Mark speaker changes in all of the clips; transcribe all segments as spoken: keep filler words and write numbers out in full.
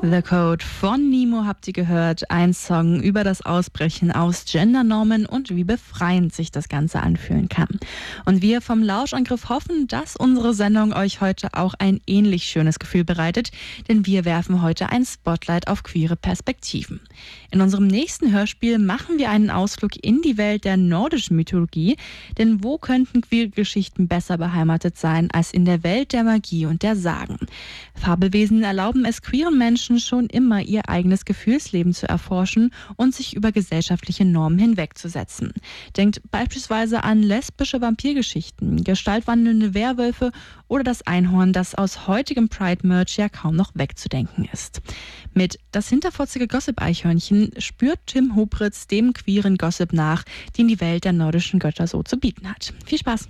Speaker 1: The Code von Nemo habt ihr gehört. Ein Song über das Ausbrechen aus Gendernormen und wie befreiend sich das Ganze anfühlen kann. Und wir vom Lauschangriff hoffen, dass unsere Sendung euch heute auch ein ähnlich schönes Gefühl bereitet, denn wir werfen heute ein Spotlight auf queere Perspektiven. In unserem nächsten Hörspiel machen wir einen Ausflug in die Welt der nordischen Mythologie, denn wo könnten queere Geschichten besser beheimatet sein als in der Welt der Magie und der Sagen? Fabelwesen erlauben es queeren Menschen schon immer, ihr eigenes Gefühlsleben zu erforschen und sich über gesellschaftliche Normen hinwegzusetzen. Denkt beispielsweise an lesbische Vampirgeschichten, gestaltwandelnde Werwölfe oder das Einhorn, das aus heutigem Pride-Merch ja kaum noch wegzudenken ist. Mit Das hinterfotzige Gossip-Eichhörnchen spürt Tim Hopritz dem queeren Gossip nach, den die Welt der nordischen Götter so zu bieten hat. Viel Spaß!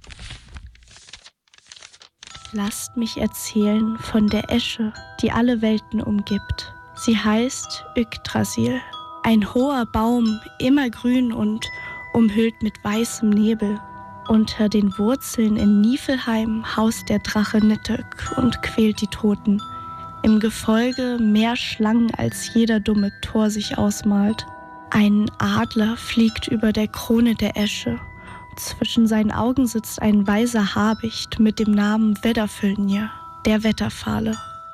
Speaker 2: Lasst mich erzählen von der Esche, die alle Welten umgibt. Sie heißt Yggdrasil. Ein hoher Baum, immergrün und umhüllt mit weißem Nebel. Unter den Wurzeln in Niflheim haust der Drache Nidhögg und quält die Toten. Im Gefolge mehr Schlangen als jeder dumme Tor sich ausmalt. Ein Adler fliegt über der Krone der Esche. Zwischen seinen Augen sitzt ein weiser Habicht mit dem Namen Vedafölnir, der Wetterfahle.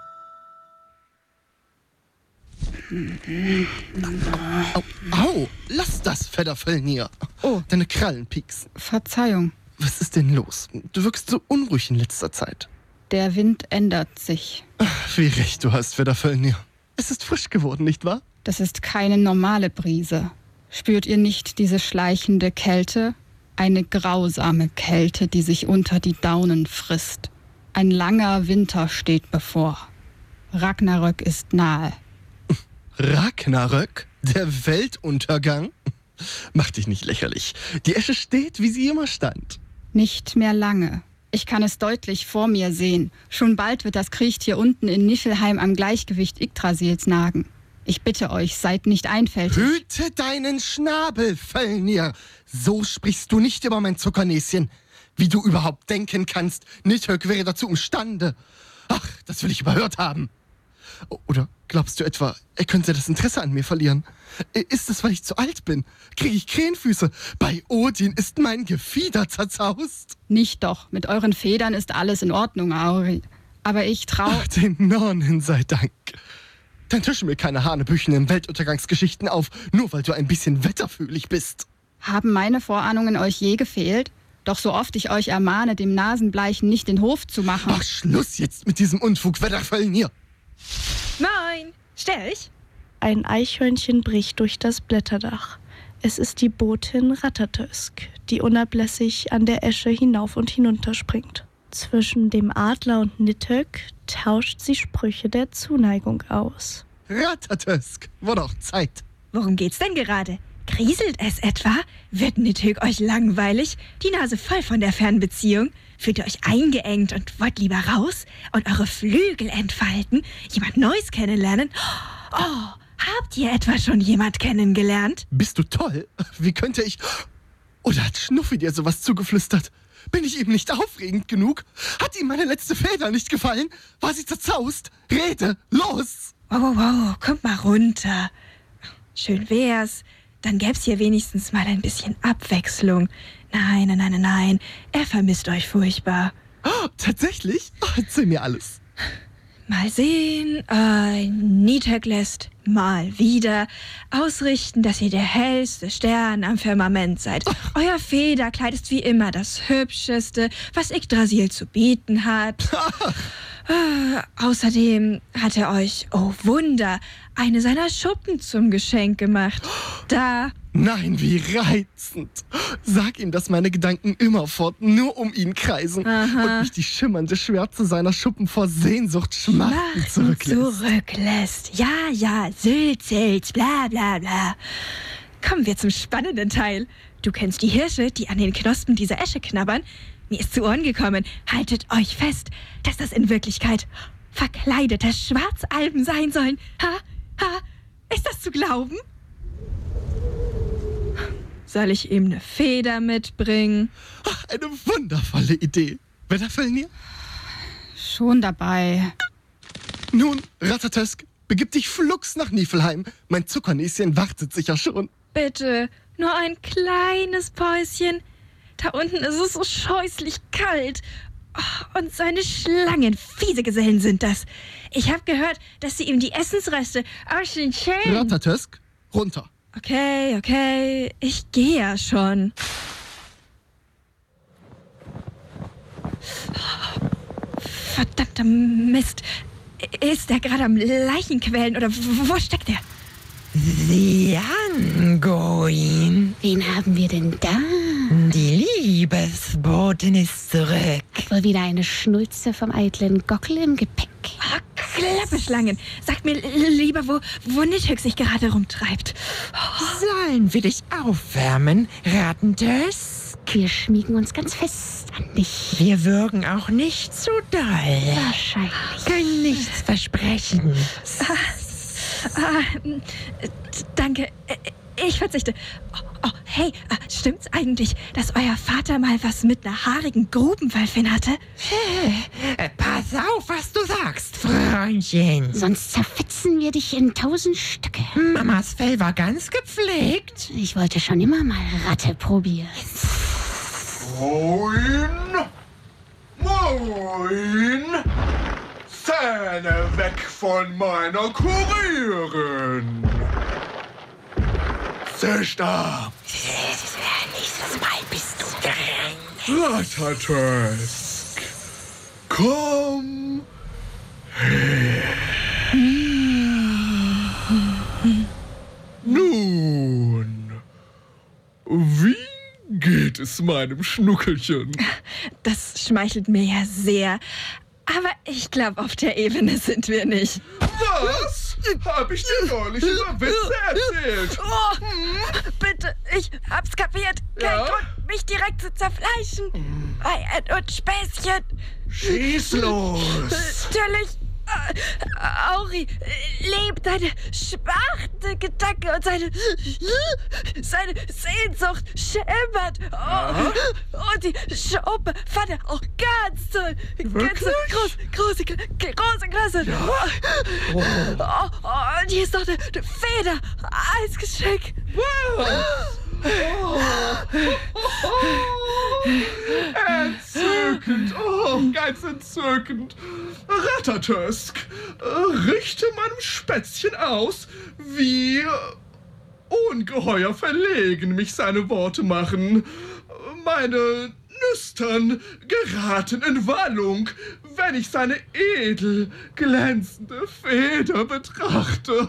Speaker 3: Au, au, lass das, Vedafölnir.
Speaker 4: Oh.
Speaker 3: Deine Krallen pieksen.
Speaker 4: Verzeihung.
Speaker 3: Was ist denn los? Du wirkst so unruhig in letzter Zeit.
Speaker 4: Der Wind ändert sich.
Speaker 3: Ach, wie recht du hast, Vedafölnir. Es ist frisch geworden, nicht wahr?
Speaker 4: Das ist keine normale Brise. Spürt ihr nicht diese schleichende Kälte? Eine grausame Kälte, die sich unter die Daunen frisst. Ein langer Winter steht bevor. Ragnarök ist nahe.
Speaker 3: Ragnarök? Der Weltuntergang? Mach dich nicht lächerlich. Die Esche steht, wie sie immer stand.
Speaker 4: Nicht mehr lange. Ich kann es deutlich vor mir sehen. Schon bald wird das Kriechtier unten in Niflheim am Gleichgewicht Yggdrasils nagen. Ich bitte euch, seid nicht einfältig.
Speaker 3: Hüte deinen Schnabel, Fölnir. So sprichst du nicht über mein Zuckernäschen. Wie du überhaupt denken kannst, Nidhögg wäre dazu imstande. Ach, das will ich überhört haben. Oder glaubst du etwa, er könnte das Interesse an mir verlieren? Ist es, weil ich zu alt bin? Kriege ich Krähenfüße? Bei Odin ist mein Gefieder zerzaust.
Speaker 4: Nicht doch, mit euren Federn ist alles in Ordnung, Auri. Aber ich trau...
Speaker 3: Ach, den Nornen sei Dank. Dann tischen mir keine hanebüchenen Weltuntergangsgeschichten auf, nur weil du ein bisschen wetterfühlig bist.
Speaker 4: Haben meine Vorahnungen euch je gefehlt? Doch so oft ich euch ermahne, dem Nasenbleichen nicht den Hof zu machen...
Speaker 3: Ach, Schluss jetzt mit diesem Unfug, Vedafölnir.
Speaker 5: Moin, stell ich?
Speaker 2: Ein Eichhörnchen bricht durch das Blätterdach. Es ist die Botin Ratatosk, die unablässig an der Esche hinauf und hinunter springt. Zwischen dem Adler und Nidhögg tauscht sie Sprüche der Zuneigung aus.
Speaker 3: Ratatosk, wurde auch Zeit.
Speaker 5: Worum geht's denn gerade? Kriselt es etwa? Wird Nidhögg euch langweilig? Die Nase voll von der Fernbeziehung? Fühlt ihr euch eingeengt und wollt lieber raus und eure Flügel entfalten? Jemand Neues kennenlernen? Oh, habt ihr etwa schon jemand kennengelernt?
Speaker 3: Bist du toll? Wie könnte ich... Oder hat Schnuffi dir sowas zugeflüstert? Bin ich ihm nicht aufregend genug? Hat ihm meine letzte Feder nicht gefallen? War sie zerzaust? Rede, los!
Speaker 5: Wow, wow, wow, kommt mal runter. Schön wär's. Dann gäb's hier wenigstens mal ein bisschen Abwechslung. Nein, nein, nein, nein, er vermisst euch furchtbar.
Speaker 3: Oh, tatsächlich? Oh, erzähl mir alles.
Speaker 5: Mal sehen, äh, Nidhögg lässt mal wieder ausrichten, dass ihr der hellste Stern am Firmament seid. Oh. Euer Federkleid ist wie immer das Hübscheste, was Yggdrasil zu bieten hat. äh, außerdem hat er euch, oh Wunder, eine seiner Schuppen zum Geschenk gemacht. Da...
Speaker 3: Nein, wie reizend. Sag ihm, dass meine Gedanken immerfort nur um ihn kreisen. Aha. Und mich die schimmernde Schwärze seiner Schuppen vor Sehnsucht schmachten zurücklässt.
Speaker 5: zurücklässt. Ja, ja, Sylt, Sylt, bla bla bla. Kommen wir zum spannenden Teil. Du kennst die Hirsche, die an den Knospen dieser Esche knabbern. Mir ist zu Ohren gekommen, haltet euch fest, dass das in Wirklichkeit verkleidete Schwarzalben sein sollen. Ha, ha, ist das zu glauben? Soll ich ihm eine Feder mitbringen?
Speaker 3: Ach, eine wundervolle Idee. Vedafölnir?
Speaker 4: Schon dabei.
Speaker 3: Nun, Ratatosk, Begib dich flugs nach Niflheim. Mein Zuckernäschen wartet sicher schon.
Speaker 5: Bitte, nur ein kleines Päuschen. Da unten ist es so scheußlich kalt. Oh, und seine Schlangen, fiese Gesellen sind das. Ich habe gehört, dass sie ihm die Essensreste aus den Schälen...
Speaker 3: Ratatosk, runter.
Speaker 5: Okay, okay, ich gehe ja schon. Verdammter Mist. Ist er gerade am Leichenquellen oder wo steckt er?
Speaker 6: Sieh an, Goin.
Speaker 7: Wen haben wir denn da?
Speaker 6: Die Liebesbotin ist zurück.
Speaker 7: Wohl wieder eine Schnulze vom eitlen Gockel im Gepäck.
Speaker 5: Oh, Klappeschlangen. Sagt mir lieber, wo, wo Nithux sich gerade rumtreibt.
Speaker 6: Sollen wir dich aufwärmen, Rattentösk?
Speaker 7: Wir schmiegen uns ganz fest an dich.
Speaker 6: Wir würgen auch nicht zu doll.
Speaker 7: Wahrscheinlich.
Speaker 6: Können nichts versprechen.
Speaker 5: Ah, d- danke, ich verzichte. Oh, oh, hey, ah, stimmt's eigentlich, dass euer Vater mal was mit einer haarigen Grubenwölfin hatte?
Speaker 6: Äh, pass auf, was du sagst, Freundchen.
Speaker 7: Sonst zerfetzen wir dich in tausend Stücke.
Speaker 6: Mamas Fell war ganz gepflegt.
Speaker 7: Ich wollte schon immer mal Ratte probieren.
Speaker 8: Moin! Moin! Zähne weg von meiner Kurierin! Zischt ab!
Speaker 6: Nächstes Mal bist du dran.
Speaker 8: Ratatosk! Komm her! Nun, wie geht es meinem Schnuckelchen?
Speaker 5: Das schmeichelt mir ja sehr. Aber ich glaube, auf der Ebene sind wir nicht.
Speaker 8: Was? Hab ich dir neulich über Witze erzählt?
Speaker 5: Oh, bitte, ich hab's kapiert. Kein
Speaker 8: Ja?
Speaker 5: Grund, mich direkt zu zerfleischen. Ein und Späßchen.
Speaker 8: Schieß los!
Speaker 5: Natürlich. Äh, Auri lebt seine schwachte Gedanken und seine, seine Sehnsucht schimmert. Oh, und die Schuppe fand er auch ganz toll. Ganz so groß, große, große Klasse. Oh, oh, oh, und hier ist noch eine, eine Feder als Geschenk.
Speaker 8: Entzückend, oh, ganz entzückend. Ratatosk, richte meinem Spätzchen aus, wie ungeheuer verlegen mich seine Worte machen. Meine Nüstern geraten in Wallung, wenn ich seine edel glänzende Feder betrachte.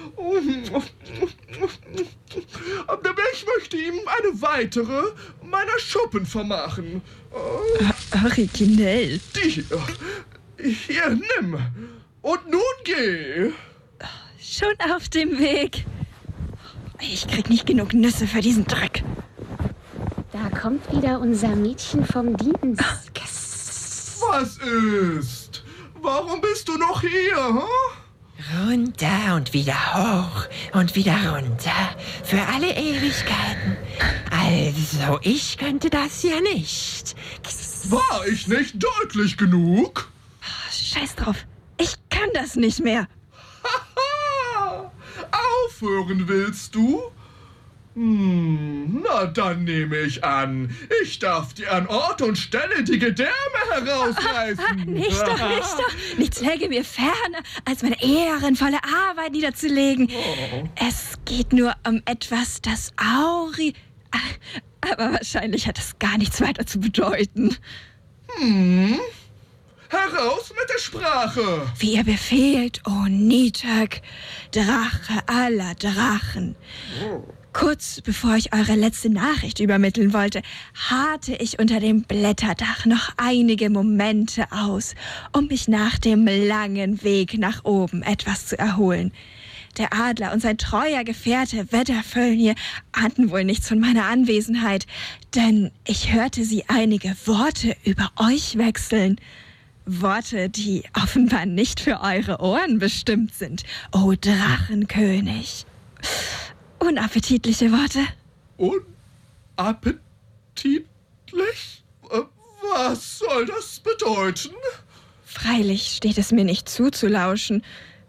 Speaker 8: Ich möchte ihm eine weitere meiner Schuppen vermachen.
Speaker 5: Originell.
Speaker 8: Die hier. Hier, nimm. Und nun geh.
Speaker 5: Schon auf dem Weg. Ich krieg nicht genug Nüsse für diesen Dreck.
Speaker 7: Da kommt wieder unser Mädchen vom Dienst.
Speaker 8: Was ist? Warum bist du noch hier, hm?
Speaker 6: Runter und wieder hoch und wieder runter. Für alle Ewigkeiten. Also, ich könnte das ja nicht.
Speaker 8: War ich nicht deutlich genug?
Speaker 5: Scheiß drauf. Ich kann das nicht mehr.
Speaker 8: Haha! Aufhören willst du? Hm, na dann nehme ich an, ich darf dir an Ort und Stelle die Gedärme herausreißen.
Speaker 5: Nicht doch, nicht doch. Nichts läge mir ferner, als meine ehrenvolle Arbeit niederzulegen.
Speaker 8: Oh.
Speaker 5: Es geht nur um etwas, das Auri... Aber wahrscheinlich hat es gar nichts weiter zu bedeuten.
Speaker 8: Hm? Heraus mit der Sprache!
Speaker 5: Wie ihr befehlt, o Nithök, Drache aller Drachen. Kurz bevor ich eure letzte Nachricht übermitteln wollte, harrte ich unter dem Blätterdach noch einige Momente aus, um mich nach dem langen Weg nach oben etwas zu erholen. Der Adler und sein treuer Gefährte Wetterfölnir ahnten wohl nichts von meiner Anwesenheit, denn ich hörte sie einige Worte über euch wechseln. Worte, die offenbar nicht für eure Ohren bestimmt sind, o Drachenkönig. Unappetitliche Worte.
Speaker 8: Unappetitlich? Äh, Was soll das bedeuten?
Speaker 5: Freilich steht es mir nicht zu, zu lauschen.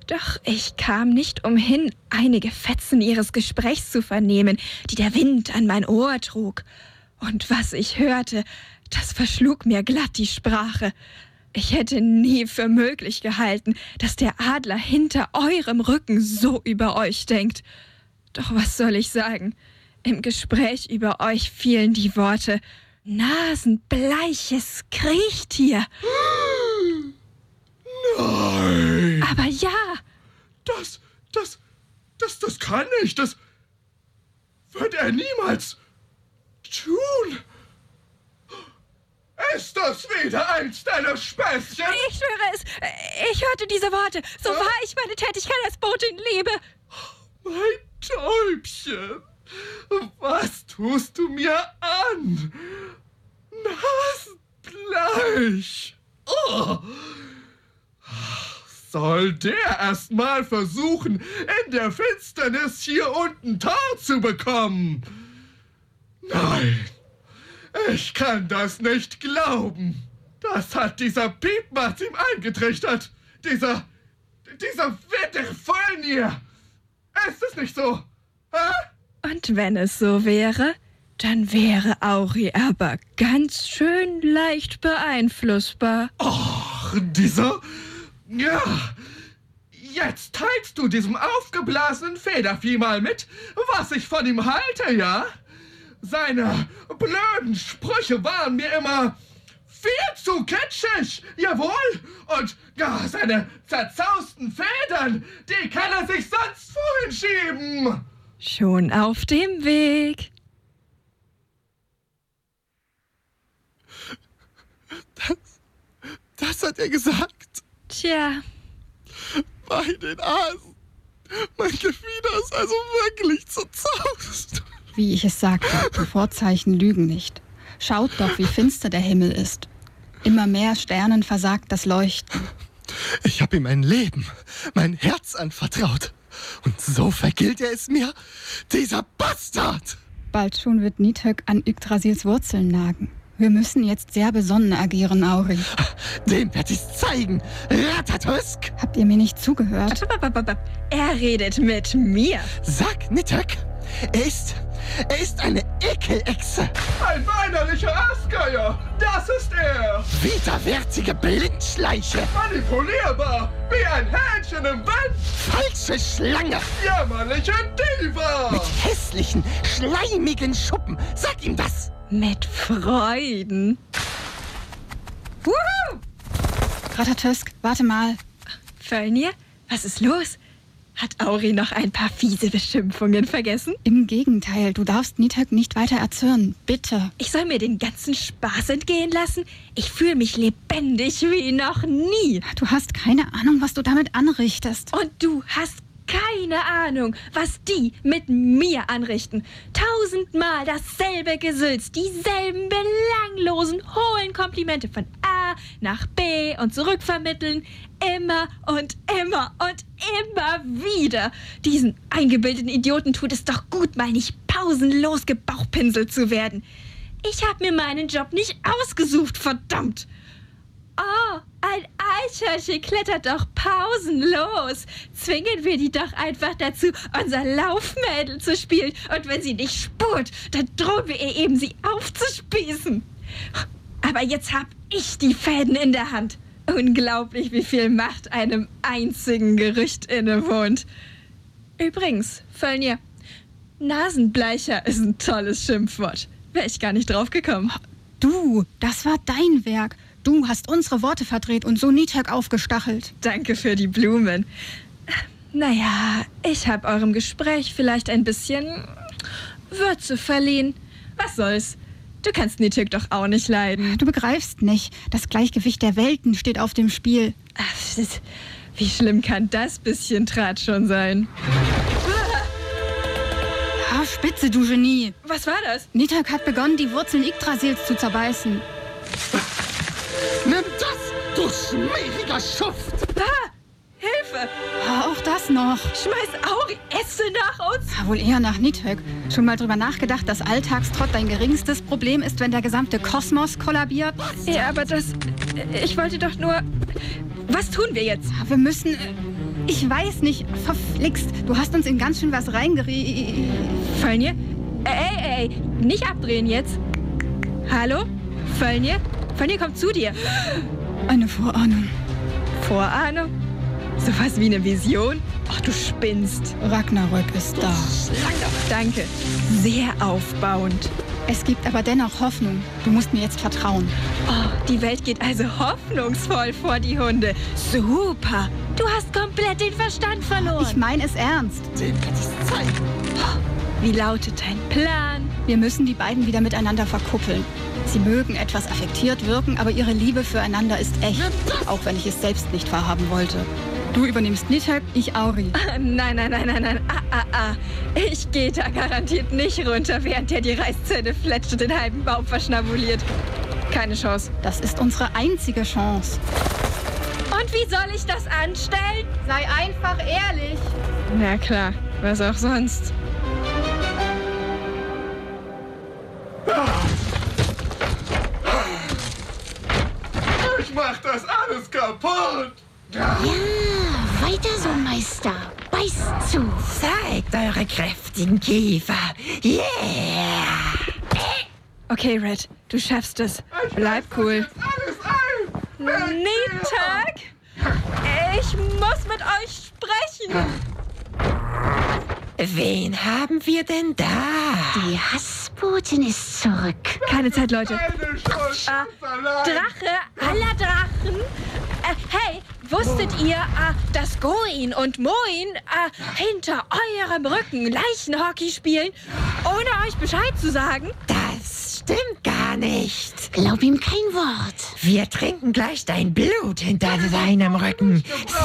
Speaker 5: Doch ich kam nicht umhin, einige Fetzen ihres Gesprächs zu vernehmen, die der Wind an mein Ohr trug. Und was ich hörte, das verschlug mir glatt die Sprache. Ich hätte nie für möglich gehalten, dass der Adler hinter eurem Rücken so über euch denkt. Doch was soll ich sagen? Im Gespräch über euch fielen die Worte: nasenbleiches Kriechtier.
Speaker 8: Nein!
Speaker 5: Aber ja!
Speaker 8: Das, das, das, das kann nicht. Das wird er niemals tun. Ist das wieder eins deiner Späßchen?
Speaker 5: Ich schwöre es. Ich hörte diese Worte, so wahr ich meine Tätigkeit als Botin liebe.
Speaker 8: Mein Täubchen, was tust du mir an? Nasenbleich. Oh. Soll der erst mal versuchen, in der Finsternis hier unten Tor zu bekommen? Nein, ich kann das nicht glauben. Das hat dieser Piepmatz ihm eingetrichtert. Dieser, dieser Wettervollnier. Ist es nicht so? Hä?
Speaker 5: Und wenn es so wäre, dann wäre Auri aber ganz schön leicht beeinflussbar.
Speaker 8: Ach, dieser... Ja, jetzt teilst du diesem aufgeblasenen Federvieh mal mit, was ich von ihm halte, ja? Seine blöden Sprüche waren mir immer viel zu kitschig, jawohl. Und ja, seine zerzausten Federn, die kann er sich sonst wohin schieben.
Speaker 5: Schon auf dem Weg.
Speaker 3: Das, das hat er gesagt.
Speaker 5: Tja.
Speaker 3: Bei den Asen. Mein Gefieder ist also wirklich zerzaust.
Speaker 4: Wie ich es sagte, die Vorzeichen lügen nicht. Schaut doch, wie finster der Himmel ist. Immer mehr Sternen versagt das Leuchten.
Speaker 3: Ich habe ihm mein Leben, mein Herz anvertraut. Und so vergilt er es mir, dieser Bastard!
Speaker 4: Bald schon wird Nidhögg an Yggdrasils Wurzeln nagen. Wir müssen jetzt sehr besonnen agieren, Auri.
Speaker 3: Dem werd ich's zeigen, Ratatosk!
Speaker 4: Habt ihr mir nicht zugehört?
Speaker 5: Er redet mit mir.
Speaker 3: Sag, Nidhögg, er ist, er ist eine Ekelechse.
Speaker 8: Ein weinerlicher Aasgeier, das ist er.
Speaker 3: Widerwärtige Blindschleiche.
Speaker 8: Manipulierbar, wie ein Hähnchen im Wind.
Speaker 3: Falsche Schlange.
Speaker 8: Jämmerliche Diva.
Speaker 3: Mit hässlichen, schleimigen Schuppen. Sag ihm das.
Speaker 5: Mit Freuden. Wuhu!
Speaker 4: Ratatosk, warte mal.
Speaker 5: Fölnir, was ist los? Hat Auri noch ein paar fiese Beschimpfungen vergessen?
Speaker 4: Im Gegenteil, du darfst Nidhögg nicht weiter erzürnen. Bitte.
Speaker 5: Ich soll mir den ganzen Spaß entgehen lassen? Ich fühle mich lebendig wie noch nie.
Speaker 4: Du hast keine Ahnung, was du damit anrichtest.
Speaker 5: Und du hast keine Ahnung, was die mit mir anrichten. Tausendmal dasselbe Gesülz, dieselben belanglosen, hohlen Komplimente von A nach B und zurückvermitteln. Immer und immer und immer wieder. Diesen eingebildeten Idioten tut es doch gut, mal nicht pausenlos gebauchpinselt zu werden. Ich habe mir meinen Job nicht ausgesucht, verdammt. Oh, ein Eichhörnchen klettert doch pausenlos. Zwingen wir die doch einfach dazu, unser Laufmädel zu spielen. Und wenn sie nicht spurt, dann drohen wir ihr eben, sie aufzuspießen. Aber jetzt hab ich die Fäden in der Hand. Unglaublich, wie viel Macht einem einzigen Gerücht innewohnt. Übrigens, Fölnir, Nasenbleicher ist ein tolles Schimpfwort. Wäre ich gar nicht drauf gekommen.
Speaker 4: Du, das war dein Werk. Du hast unsere Worte verdreht und so Nidhögg aufgestachelt.
Speaker 5: Danke für die Blumen. Naja, ich habe eurem Gespräch vielleicht ein bisschen Würze verliehen. Was soll's? Du kannst Nidhögg doch auch nicht leiden.
Speaker 4: Du begreifst nicht. Das Gleichgewicht der Welten steht auf dem Spiel.
Speaker 5: Ach, wie schlimm kann das bisschen Draht schon sein?
Speaker 4: Ah, Spitze, du Genie.
Speaker 5: Was war das?
Speaker 4: Nidhögg hat begonnen, die Wurzeln Yggdrasils zu zerbeißen.
Speaker 3: Nimm das, du schmieriger Schuft!
Speaker 5: Ah, Hilfe!
Speaker 4: Ah, auch das noch.
Speaker 5: Schmeiß Auri Äste nach uns!
Speaker 4: Ja, wohl eher nach Nidhögg. Schon mal drüber nachgedacht, dass Alltagstrott dein geringstes Problem ist, wenn der gesamte Kosmos kollabiert?
Speaker 5: Ja, aber das... Ich wollte doch nur... Was tun wir jetzt?
Speaker 4: Wir müssen... Ich weiß nicht. Verflixt. Du hast uns in ganz schön was reingerieben.
Speaker 5: Fölnir? Ey, ey, ey, nicht abdrehen jetzt. Hallo? Fölnir? Fölnir kommt zu dir.
Speaker 4: Eine Vorahnung.
Speaker 5: Vorahnung? Sowas wie eine Vision? Ach, du spinnst.
Speaker 4: Ragnarök ist da.
Speaker 5: Danke. Sehr aufbauend.
Speaker 4: Es gibt aber dennoch Hoffnung. Du musst mir jetzt vertrauen.
Speaker 5: Oh, die Welt geht also hoffnungsvoll vor die Hunde. Super. Du hast komplett den Verstand verloren.
Speaker 4: Ich meine es ernst.
Speaker 3: Dem kann ich's zeigen.
Speaker 5: Wie lautet dein Plan?
Speaker 4: Wir müssen die beiden wieder miteinander verkuppeln. Sie mögen etwas affektiert wirken, aber ihre Liebe füreinander ist echt. Auch wenn ich es selbst nicht wahrhaben wollte. Du übernimmst Nithak, ich Auri.
Speaker 5: Nein, nein, nein, nein, nein. Ah, ah, ah. Ich gehe da garantiert nicht runter, während der die Reißzähne fletscht und den halben Baum verschnabuliert. Keine Chance.
Speaker 4: Das ist unsere einzige Chance.
Speaker 5: Und wie soll ich das anstellen?
Speaker 4: Sei einfach ehrlich.
Speaker 5: Na klar, was auch sonst.
Speaker 8: Ich mach das alles kaputt!
Speaker 7: Ja, weiter so, Meister. Beißt zu.
Speaker 6: Zeigt eure kräftigen Kiefer. Yeah!
Speaker 5: Okay, Red, du schaffst es. Bleib cool.
Speaker 8: Alles ein!
Speaker 5: Nithak! Ich muss mit euch sprechen.
Speaker 6: Wen haben wir denn da?
Speaker 7: Die Hassbotin ist zurück.
Speaker 5: Keine Zeit, Leute.
Speaker 8: Meine Schuld,
Speaker 5: Äh,
Speaker 8: allein.
Speaker 5: Drache aller Drachen. Äh, hey, wusstet ihr, äh, dass Goin und Moin äh, hinter eurem Rücken Leichenhockey spielen, ohne euch Bescheid zu sagen?
Speaker 6: Das stimmt gar nicht.
Speaker 7: Glaub ihm kein Wort.
Speaker 6: Wir trinken gleich dein Blut hinter seinem Rücken.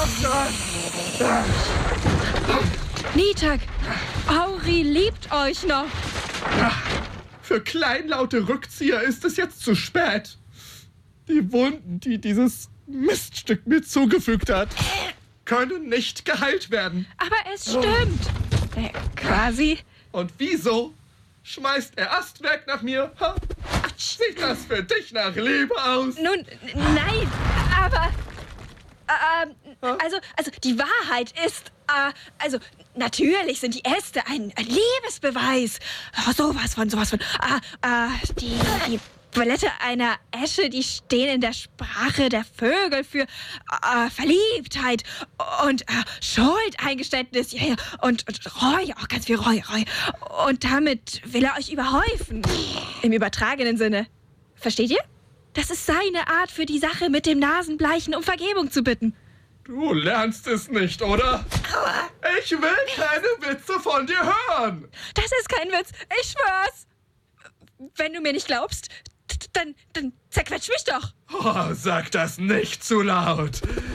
Speaker 5: Nithak, Auri liebt euch noch.
Speaker 8: Für kleinlaute Rückzieher ist es jetzt zu spät. Die Wunden, die dieses Miststück mir zugefügt hat, können nicht geheilt werden.
Speaker 5: Aber es stimmt. Äh, quasi.
Speaker 8: Und wieso schmeißt er Astwerk nach mir? Ha? Sieht das für dich nach Liebe aus?
Speaker 5: Nun, n- nein, aber... Äh, also, also die Wahrheit ist, äh, also natürlich sind die Äste ein, ein Liebesbeweis. Oh, sowas von, sowas von. Äh, äh, die, die Blätter einer Esche, die stehen in der Sprache der Vögel für äh, Verliebtheit und äh, Schuldeingeständnis, ja, ja, und, und Reue, auch ganz viel Reue, Reue. Und damit will er euch überhäufen. Im übertragenen Sinne. Versteht ihr? Das ist seine Art für die Sache mit dem Nasenbleichen, um Vergebung zu bitten.
Speaker 8: Du lernst es nicht, oder? Ich will keine Witze von dir hören.
Speaker 5: Das ist kein Witz, ich schwör's. Wenn du mir nicht glaubst, t- dann, dann zerquetsch mich doch.
Speaker 8: Oh, sag das nicht zu laut.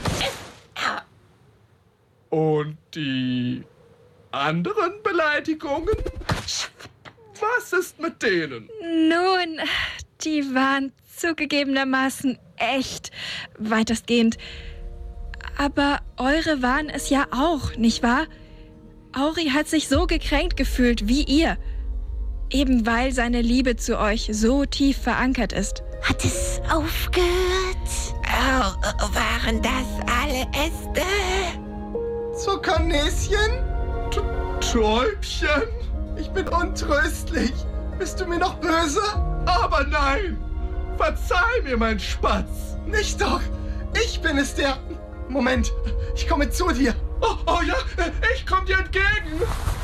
Speaker 8: Und die anderen Beleidigungen? Was ist mit denen?
Speaker 5: Nun, die waren zugegebenermaßen echt, weitestgehend. Aber eure waren es ja auch, nicht wahr? Auri hat sich so gekränkt gefühlt wie ihr. Eben weil seine Liebe zu euch so tief verankert ist.
Speaker 7: Hat es aufgehört?
Speaker 6: Oh, waren das alle Äste?
Speaker 3: Zuckernäschen?
Speaker 8: Täubchen?
Speaker 3: Ich bin untröstlich. Bist du mir noch böse?
Speaker 8: Aber nein! Verzeih mir, mein Spatz!
Speaker 3: Nicht doch. Ich bin es, der... Moment, ich komme zu dir.
Speaker 8: Oh, oh ja, ich komme dir entgegen!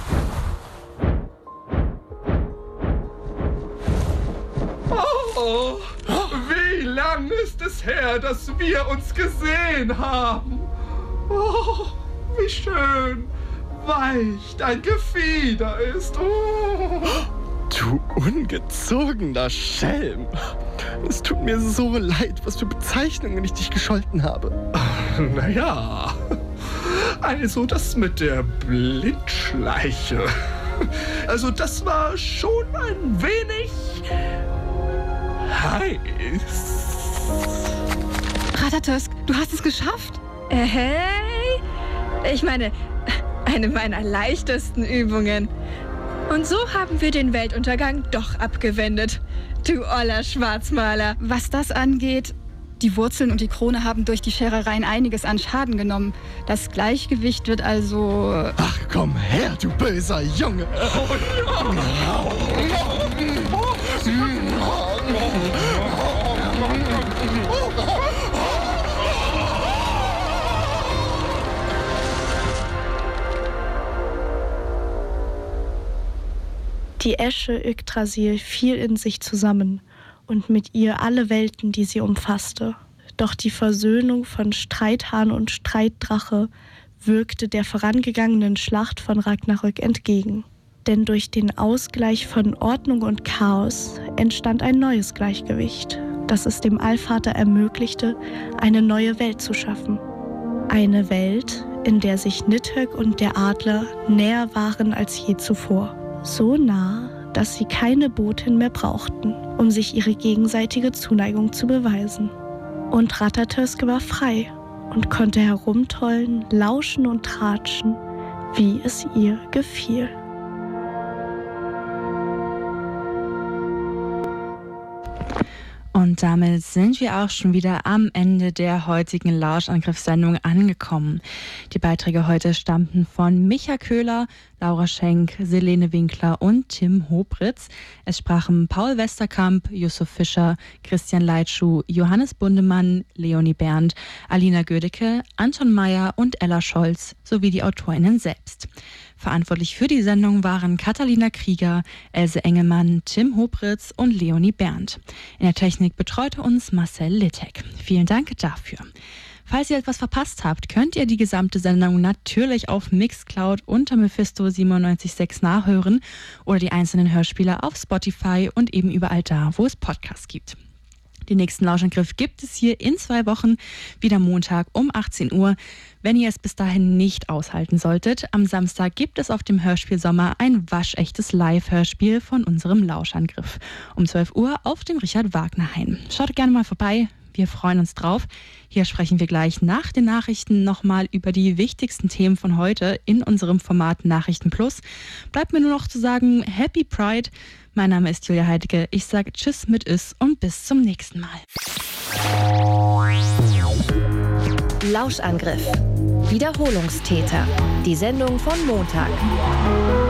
Speaker 8: Oh, wie lang ist es her, dass wir uns gesehen haben? Oh, wie schön weich dein Gefieder ist. Oh.
Speaker 3: Du ungezogener Schelm. Es tut mir so leid, was für Bezeichnungen ich dich gescholten habe.
Speaker 8: Naja, also das mit der Blindschleiche. Also das war schon ein wenig heiß.
Speaker 4: Ratatosk, du hast es geschafft.
Speaker 5: Äh, Hey, ich meine, eine meiner leichtesten Übungen. Und so haben wir den Weltuntergang doch abgewendet. Du oller Schwarzmaler.
Speaker 4: Was das angeht, Die Wurzeln und die Krone haben durch die Scherereien einiges an Schaden genommen. Das Gleichgewicht wird also...
Speaker 3: Ach, komm her, du böser Junge!
Speaker 2: Die Esche Yggdrasil fiel in sich zusammen und mit ihr alle Welten, die sie umfasste. Doch die Versöhnung von Streithahn und Streitdrache wirkte der vorangegangenen Schlacht von Ragnarök entgegen. Denn durch den Ausgleich von Ordnung und Chaos entstand ein neues Gleichgewicht, das es dem Allvater ermöglichte, eine neue Welt zu schaffen. Eine Welt, in der sich Nidhögg und der Adler näher waren als je zuvor. So nah, dass sie keine Botin mehr brauchten, um sich ihre gegenseitige Zuneigung zu beweisen. Und Ratatosk war frei und konnte herumtollen, lauschen und tratschen, wie es ihr gefiel.
Speaker 1: Und damit sind wir auch schon wieder am Ende der heutigen Lauschangriffssendung angekommen. Die Beiträge heute stammten von Micha Köhler, Laura Schenk, Selene Winkler und Tim Hobritz. Es sprachen Paul Westerkamp, Yusuf Fischer, Christian Leitschuh, Johannes Bundemann, Leonie Berndt, Alina Gödecke, Anton Meyer und Ella Scholz sowie die AutorInnen selbst. Verantwortlich für die Sendung waren Katharina Krieger, Else Engelmann, Tim Hobritz und Leonie Berndt. In der Technik betreute uns Marcel Littek. Vielen Dank dafür. Falls ihr etwas verpasst habt, könnt ihr die gesamte Sendung natürlich auf Mixcloud unter Mephisto siebenundneunzig Komma sechs nachhören oder die einzelnen Hörspiele auf Spotify und eben überall da, wo es Podcasts gibt. Den nächsten Lauschangriff gibt es hier in zwei Wochen, wieder Montag um achtzehn Uhr. Wenn ihr es bis dahin nicht aushalten solltet, am Samstag gibt es auf dem Hörspiel Sommer ein waschechtes Live-Hörspiel von unserem Lauschangriff. Um zwölf Uhr auf dem Richard-Wagner-Hain. Schaut gerne mal vorbei, wir freuen uns drauf. Hier sprechen wir gleich nach den Nachrichten nochmal über die wichtigsten Themen von heute in unserem Format Nachrichten Plus. Bleibt mir nur noch zu sagen, Happy Pride. Mein Name ist Julia Heidecke. Ich sage Tschüss mit Is und bis zum nächsten Mal.
Speaker 9: Lauschangriff. Wiederholungstäter. Die Sendung von Montag.